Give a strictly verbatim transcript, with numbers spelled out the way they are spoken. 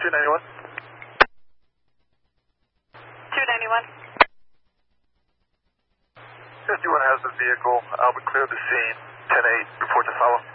two ninety-one. two ninety-one. fifty-one has the vehicle. Albert cleared the scene. ten eight, report to follow.